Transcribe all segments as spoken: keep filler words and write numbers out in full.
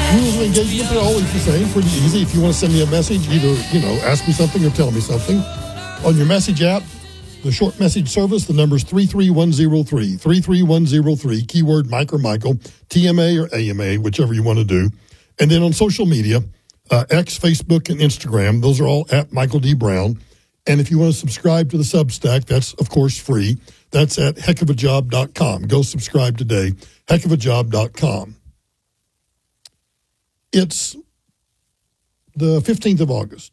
Rules of engagement are always the same, pretty easy. If you want to send me a message, either, you know, ask me something or tell me something. On your message app, the short message service, the number is three three one zero three, three three one zero three, keyword Mike or Michael, T M A or A M A, whichever you want to do. And then on social media, uh, X, Facebook, and Instagram, those are all at Michael D. Brown. And if you want to subscribe to the Substack, that's, of course, free. That's at heck of a job dot com. Go subscribe today, heck of a job dot com. It's the fifteenth of August,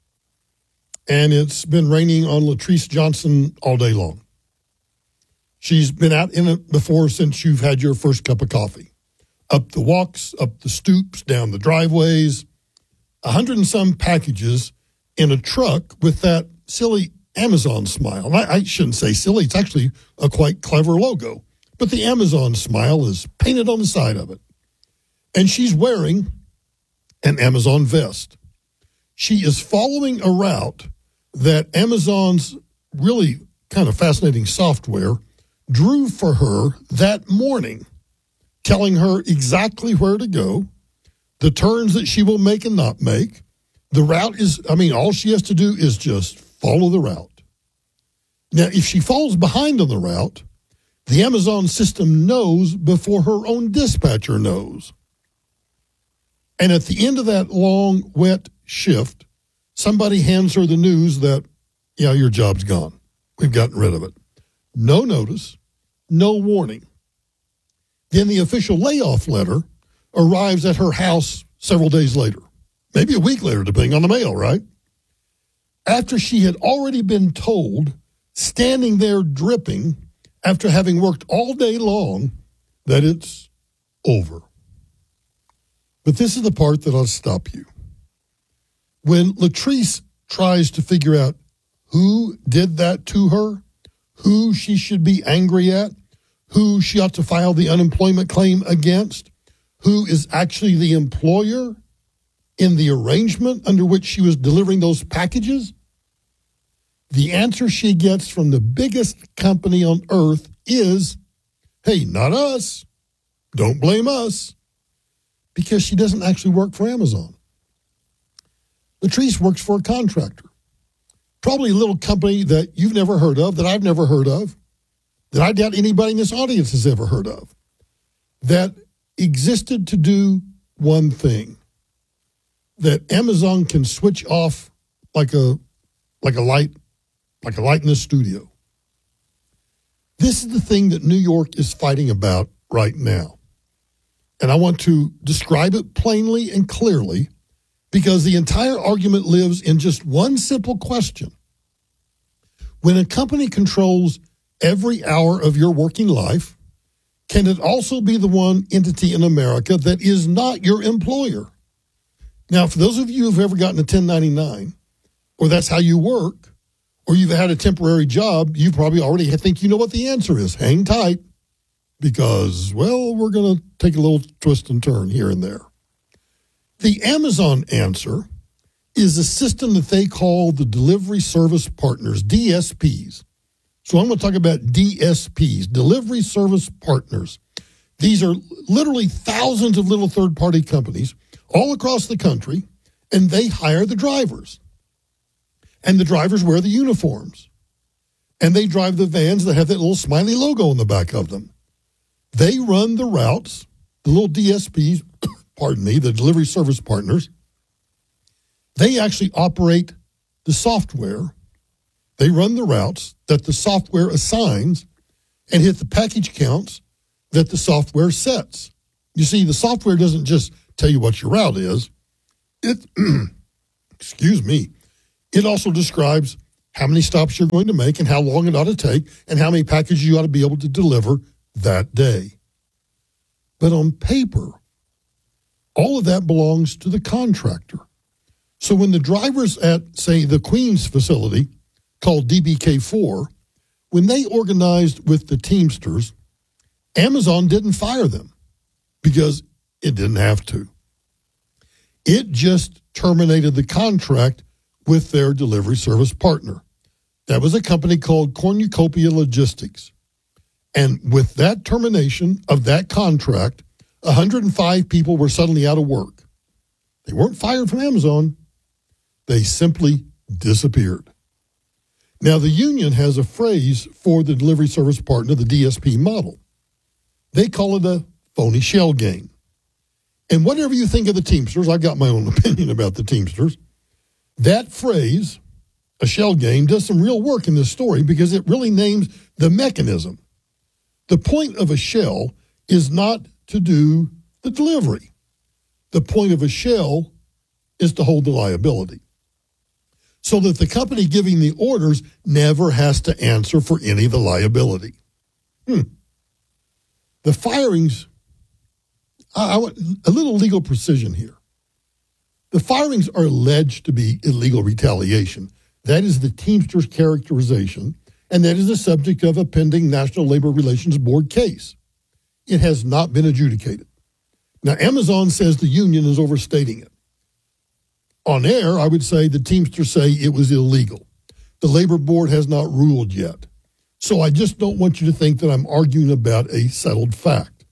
and it's been raining on Latrice Johnson all day long. She's been out in it before since you've had your first cup of coffee. Up the walks, up the stoops, down the driveways, a hundred and some packages in a truck with that silly Amazon smile. I, I shouldn't say silly. It's actually a quite clever logo, but the Amazon smile is painted on the side of it. And she's wearing an Amazon vest. She is following a route that Amazon's really kind of fascinating software drew for her that morning, telling her exactly where to go, the turns that she will make and not make. The route is, I mean, all she has to do is just follow the route. Now, if she falls behind on the route, the Amazon system knows before her own dispatcher knows. And at the end of that long, wet shift, somebody hands her the news that, yeah, your job's gone. We've gotten rid of it. No notice, no warning. Then the official layoff letter arrives at her house several days later, maybe a week later, depending on the mail, right? After she had already been told, standing there dripping, after having worked all day long, that it's over. But this is the part that I'll stop you. When Latrice tries to figure out who did that to her, who she should be angry at, who she ought to file the unemployment claim against, who is actually the employer in the arrangement under which she was delivering those packages, the answer she gets from the biggest company on earth is, hey, not us. Don't blame us. Because she doesn't actually work for Amazon. Latrice works for a contractor. Probably a little company that you've never heard of, that I've never heard of, that I doubt anybody in this audience has ever heard of, that existed to do one thing, that Amazon can switch off like a like a light, like a light in the studio. This is the thing that New York is fighting about right now. And I want to describe it plainly and clearly because the entire argument lives in just one simple question. When a company controls every hour of your working life, can it also be the one entity in America that is not your employer? Now, for those of you who've ever gotten a ten ninety-nine, or that's how you work, or you've had a temporary job, you probably already think you know what the answer is. Hang tight. Because, well, we're going to take a little twist and turn here and there. The Amazon answer is a system that they call the Delivery Service Partners, D S Ps. So I'm going to talk about D S Ps, Delivery Service Partners. These are literally thousands of little third-party companies all across the country, and they hire the drivers. And the drivers wear the uniforms. And they drive the vans that have that little smiley logo on the back of them. They run the routes, the little D S Ps, pardon me, the Delivery Service Partners. They actually operate the software. They run the routes that the software assigns and hit the package counts that the software sets. You see, the software doesn't just tell you what your route is. It, excuse me, it also describes how many stops you're going to make and how long it ought to take and how many packages you ought to be able to deliver that day. But on paper, all of that belongs to the contractor. So when the drivers at, say, the Queens facility, called D B K four, when they organized with the Teamsters, Amazon didn't fire them because it didn't have to. It just terminated the contract with their delivery service partner. That was a company called Cornucopia Logistics. And with that termination of that contract, one hundred five people were suddenly out of work. They weren't fired from Amazon. They simply disappeared. Now, the union has a phrase for the delivery service partner, the D S P model. They call it a phony shell game. And whatever you think of the Teamsters, I've got my own opinion about the Teamsters. That phrase, a shell game, does some real work in this story because it really names the mechanism. The point of a shell is not to do the delivery. The point of a shell is to hold the liability, so that the company giving the orders never has to answer for any of the liability. Hmm. The firings, I, I want a little legal precision here. The firings are alleged to be illegal retaliation. That is the Teamsters characterization, and that is the subject of a pending National Labor Relations Board case. It has not been adjudicated. Now, Amazon says the union is overstating it. On air, I would say the Teamsters say it was illegal. The Labor Board has not ruled yet. So I just don't want you to think that I'm arguing about a settled fact.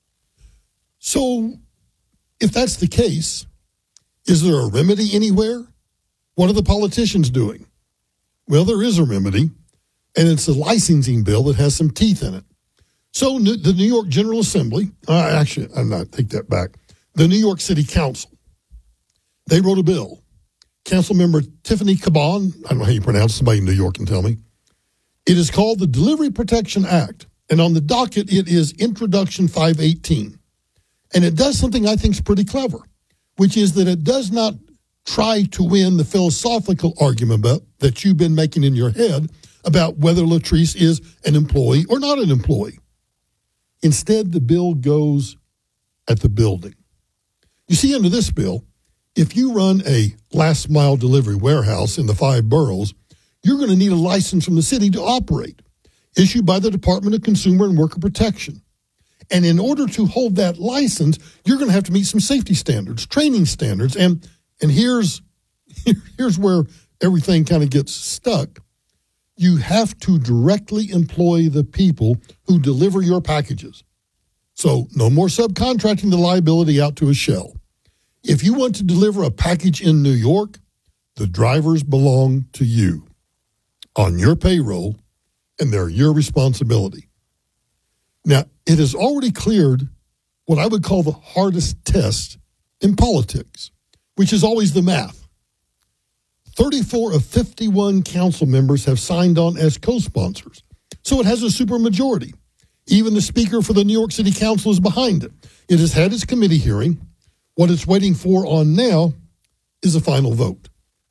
So if that's the case, is there a remedy anywhere? What are the politicians doing? Well, there is a remedy, and it's a licensing bill that has some teeth in it. So the New York General Assembly, uh, actually, I'm not, take that back, the New York City Council, they wrote a bill. Council member Tiffany Caban, I don't know how you pronounce it, somebody in New York can tell me. It is called the Delivery Protection Act, and on the docket it is Introduction five eighteen. And it does something I think is pretty clever, which is that it does not try to win the philosophical argument about, that you've been making in your head about whether Latrice is an employee or not an employee. Instead, the bill goes at the building. You see, under this bill, if you run a last mile delivery warehouse in the five boroughs, you're going to need a license from the city to operate, issued by the Department of Consumer and Worker Protection. And in order to hold that license, you're going to have to meet some safety standards, training standards. And and here's, here's where everything kind of gets stuck. You have to directly employ the people who deliver your packages. So no more subcontracting the liability out to a shell. If you want to deliver a package in New York, the drivers belong to you, on your payroll, and they're your responsibility. Now, it has already cleared what I would call the hardest test in politics, which is always the math. thirty-four of fifty-one council members have signed on as co-sponsors, so it has a supermajority. Even the Speaker for the New York City Council is behind it. It has had its committee hearing. What it's waiting for on now is a final vote.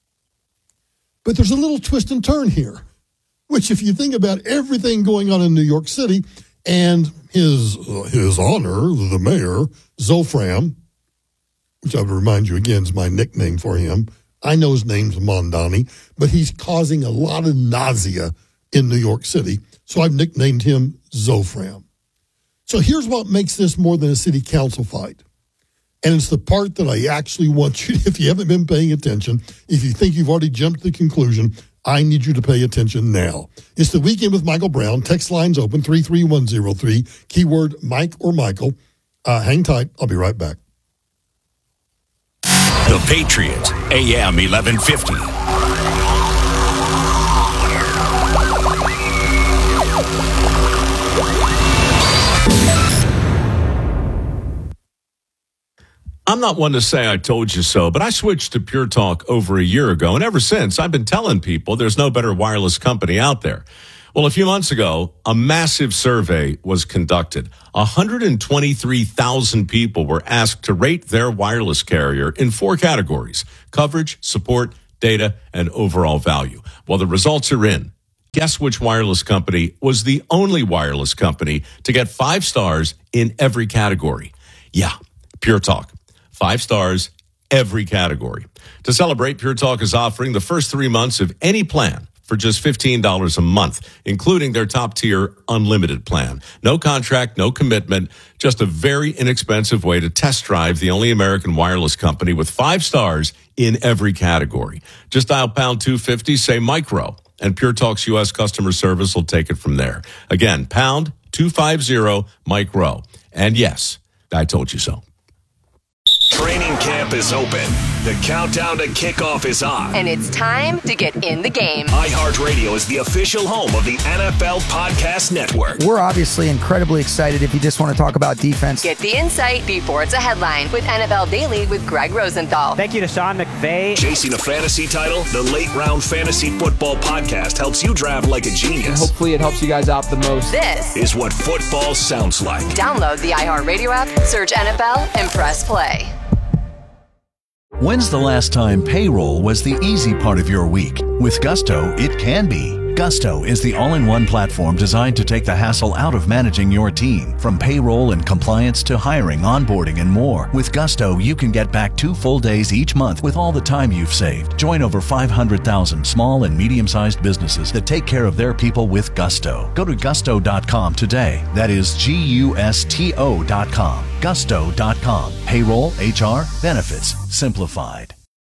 But there's a little twist and turn here, which if you think about everything going on in New York City and his uh, his honor, the mayor, Zolfram, which I would remind you again is my nickname for him. I know his name's Mondani, but he's causing a lot of nausea in New York City, so I've nicknamed him Zolfram. So here's what makes this more than a city council fight. And it's the part that I actually want you, if you haven't been paying attention, if you think you've already jumped to the conclusion, I need you to pay attention now. It's the Weekend with Michael Brown. Text lines open, three three one zero three, keyword Mike or Michael. Uh, hang tight. I'll be right back. The Patriot, A M eleven fifty. I'm not one to say I told you so, but I switched to Pure Talk over a year ago, and ever since, I've been telling people there's no better wireless company out there. Well, a few months ago, a massive survey was conducted. one hundred twenty-three thousand people were asked to rate their wireless carrier in four categories: coverage, support, data, and overall value. Well, the results are in. Guess which wireless company was the only wireless company to get five stars in every category? Yeah, Pure Talk. Five stars, every category. To celebrate, Pure Talk is offering the first three months of any plan for just fifteen dollars a month, including their top-tier unlimited plan. No contract, no commitment, just a very inexpensive way to test drive the only American wireless company with five stars in every category. Just dial pound two fifty, say micro, and Pure Talk's U S customer service will take it from there. Again, pound two fifty, micro. And yes, I told you so. Training camp is open. The countdown to kickoff is on. And it's time to get in the game. iHeartRadio is the official home of the N F L Podcast Network. We're obviously incredibly excited if you just want to talk about defense. Get the insight before it's a headline with N F L Daily with Greg Rosenthal. Thank you to Sean McVay. Chasing a fantasy title, the Late Round Fantasy Football Podcast helps you draft like a genius. And hopefully it helps you guys out the most. This is what football sounds like. Download the iHeartRadio app, search N F L, and press play. When's the last time payroll was the easy part of your week? With Gusto, it can be. Gusto is the all-in-one platform designed to take the hassle out of managing your team. From payroll and compliance to hiring, onboarding, and more. With Gusto, you can get back two full days each month with all the time you've saved. Join over five hundred thousand small and medium-sized businesses that take care of their people with Gusto. Go to gusto dot com today. That is G U S T O dot com. gusto dot com. Payroll, H R, benefits, simplified.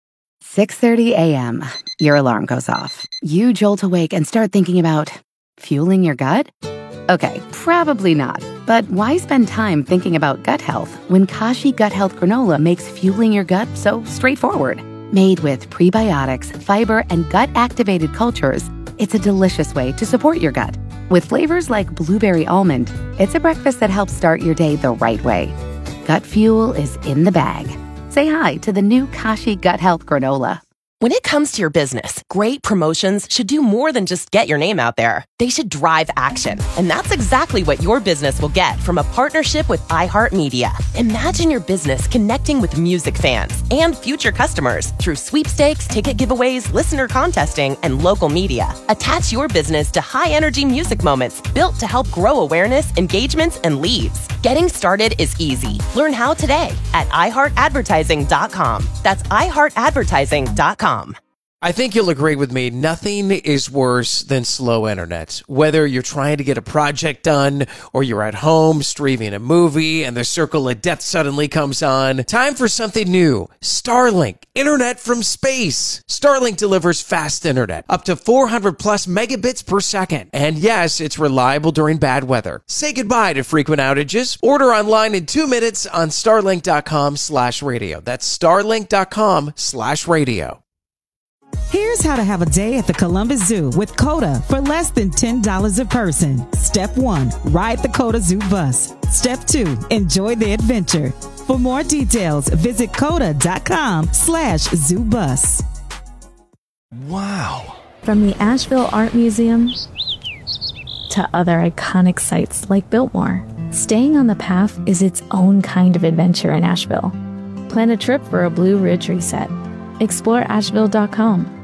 six thirty a.m. Your alarm goes off. You jolt awake and start thinking about fueling your gut? Okay, probably not. But why spend time thinking about gut health when Kashi Gut Health Granola makes fueling your gut so straightforward? Made with prebiotics, fiber, and gut-activated cultures, it's a delicious way to support your gut. With flavors like blueberry almond, it's a breakfast that helps start your day the right way. Gut fuel is in the bag. Say hi to the new Kashi Gut Health Granola. When it comes to your business, great promotions should do more than just get your name out there. They should drive action. And that's exactly what your business will get from a partnership with iHeartMedia. Imagine your business connecting with music fans and future customers through sweepstakes, ticket giveaways, listener contesting, and local media. Attach your business to high-energy music moments built to help grow awareness, engagements, and leads. Getting started is easy. Learn how today at i heart advertising dot com. That's i heart advertising dot com. I think you'll agree with me. Nothing is worse than slow internet. Whether you're trying to get a project done or you're at home streaming a movie and the circle of death suddenly comes on, time for something new. Starlink, internet from space. Starlink delivers fast internet, up to four hundred plus megabits per second. And yes, it's reliable during bad weather. Say goodbye to frequent outages. Order online in two minutes on starlink dot com slash radio. That's starlink dot com slash radio. Here's how to have a day at the Columbus Zoo with COTA for less than ten dollars a person. Step one, ride the COTA Zoo bus. Step two, enjoy the adventure. For more details, visit coda dot com slash zoo bus. Wow. From the Asheville Art Museum to other iconic sites like Biltmore, staying on the path is its own kind of adventure in Asheville. Plan a trip for a Blue Ridge reset. explore asheville dot com.